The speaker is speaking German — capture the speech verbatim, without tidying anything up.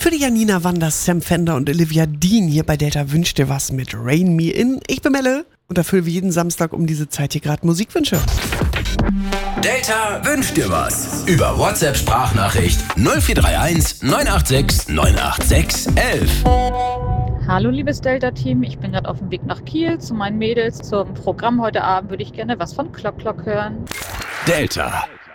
Für die Janina Wanders, Sam Fender und Olivia Dean hier bei Delta wünscht dir was mit Rain Me In. Ich bin Melle und erfülle wie jeden Samstag um diese Zeit hier gerade Musikwünsche. Delta wünscht dir was. Über WhatsApp-Sprachnachricht null vier drei eins neun acht sechs neun acht sechs eins eins. Hallo liebes Delta-Team, ich bin gerade auf dem Weg nach Kiel zu meinen Mädels. Zum Programm heute Abend würde ich gerne was von Clock Clock hören. Delta.